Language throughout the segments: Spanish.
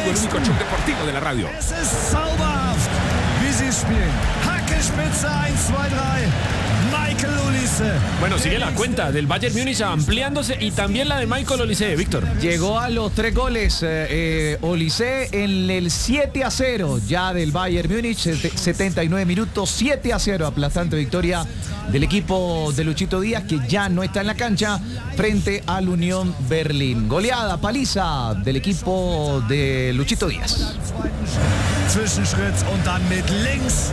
el único show deportivo de la radio. Es zauberhaft, wie sie spielen. Hackespitze, 1, 2, 3. Michael Olise. Bueno, sigue la cuenta del Bayern Múnich ampliándose y también la de Michael Olise, Víctor. Llegó a los 3 goles Olise en el 7-0 ya del Bayern Múnich, 79 minutos, 7-0, aplastante victoria del equipo de Luchito Díaz, que ya no está en la cancha, frente al Unión Berlín. Goleada, paliza del equipo de Luchito Díaz. Zwischenschritt und dann mit links.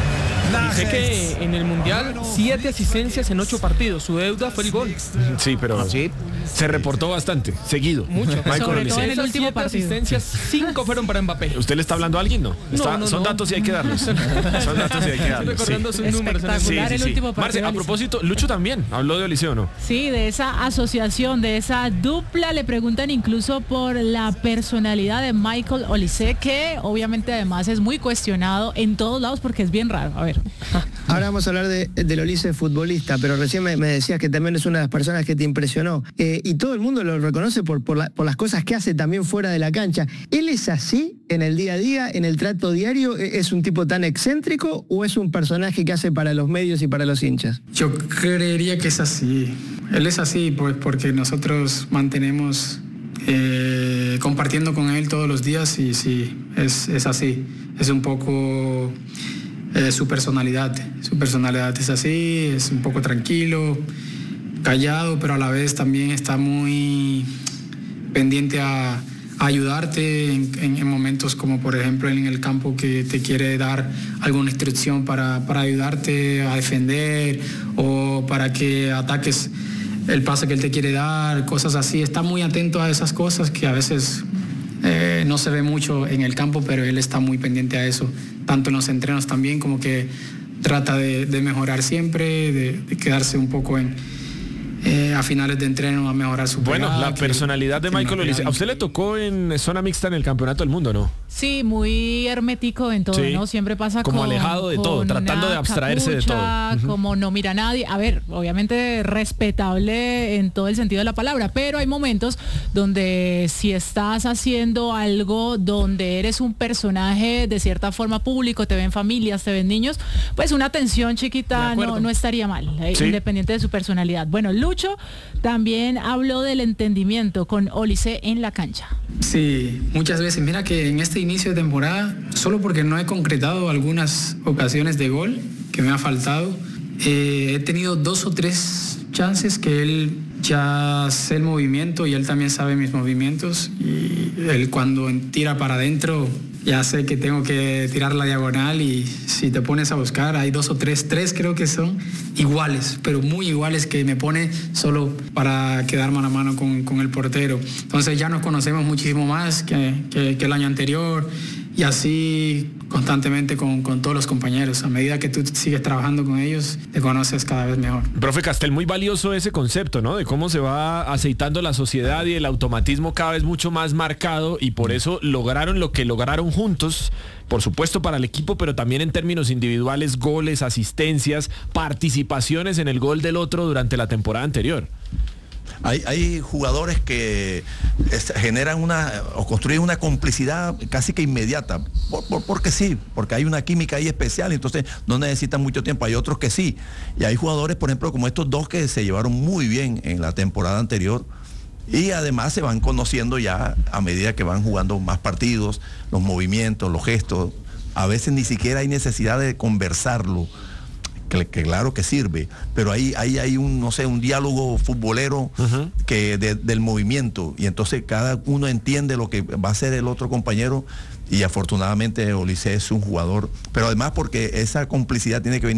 Sé que en el Mundial 7 asistencias en 8 partidos. Su deuda fue el gol. Sí, pero sí, se reportó bastante, seguido. Mucho. Michael Sobre todo en el último 7 asistencias, 5 fueron para Mbappé. ¿Usted le está hablando a alguien? No. Son datos y hay que darlos. Son datos y hay que darlos. Recordando sus números. Espectacular el último partido. Marce, a propósito, Lucho también habló de Olise, ¿o no? Sí, de esa asociación, de esa dupla. Le preguntan incluso por la personalidad de Michael Olise, que obviamente además es muy cuestionado en todos lados porque es bien raro. A ver. Ahora vamos a hablar del Olise futbolista, pero recién me decías que también es una de las personas que te impresionó. Y todo el mundo lo reconoce por las cosas que hace también fuera de la cancha. ¿Él es así en el día a día, en el trato diario? ¿Es un tipo tan excéntrico o es un personaje que hace para los medios y para los hinchas? Yo creería que es así. Él es así pues porque nosotros mantenemos compartiendo con él todos los días y sí, es así. Es un poco... su personalidad es así, es un poco tranquilo, callado, pero a la vez también está muy pendiente a ayudarte en momentos como por ejemplo en el campo, que te quiere dar alguna instrucción para ayudarte a defender o para que ataques el pase que él te quiere dar, cosas así. Está muy atento a esas cosas que a veces no se ve mucho en el campo, pero él está muy pendiente a eso, tanto en los entrenos también, como que trata de mejorar siempre, de quedarse un poco a finales de entreno a mejorar su pegada. Bueno, la personalidad de Michael Olise. ¿A usted le tocó en zona mixta en el Campeonato del Mundo, no? Sí, muy hermético en todo, Sí. ¿no? Siempre pasa Como con, alejado de todo, con tratando una de abstraerse de capucha, todo. como no mira a nadie. A ver, obviamente respetable en todo el sentido de la palabra, pero hay momentos donde si estás haciendo algo donde eres un personaje de cierta forma público, te ven familias, te ven niños, pues una atención chiquita no estaría mal, Sí. independiente de su personalidad. Bueno, Lucho también habló del entendimiento con Olise en la cancha. Sí, muchas veces. Mira que en este inicio de temporada, solo porque no he concretado algunas ocasiones de gol que me ha faltado, he tenido 2 o 3 chances que él ya sé el movimiento y él también sabe mis movimientos, y él cuando tira para adentro ya sé que tengo que tirar la diagonal, y si te pones a buscar hay 2 o 3 creo que son iguales, pero muy iguales, que me pone solo para quedar mano a mano con el portero. Entonces ya nos conocemos muchísimo más que el año anterior, y así constantemente con todos los compañeros. A medida que tú sigues trabajando con ellos, te conoces cada vez mejor. Profe Castel, muy valioso ese concepto, ¿no? De cómo se va aceitando la sociedad y el automatismo cada vez mucho más marcado, y por eso lograron lo que lograron juntos, por supuesto para el equipo, pero también en términos individuales, goles, asistencias, participaciones en el gol del otro durante la temporada anterior. Hay jugadores que generan o construyen una complicidad casi que inmediata, porque sí, porque hay una química ahí especial, entonces no necesitan mucho tiempo. Hay otros que sí, y hay jugadores, por ejemplo, como estos dos, que se llevaron muy bien en la temporada anterior, y además se van conociendo ya a medida que van jugando más partidos, los movimientos, los gestos. A veces ni siquiera hay necesidad de conversarlo, que claro que sirve, pero ahí hay un diálogo futbolero que del movimiento, y entonces cada uno entiende lo que va a hacer el otro compañero, y afortunadamente Olise es un jugador, pero además porque esa complicidad tiene que venir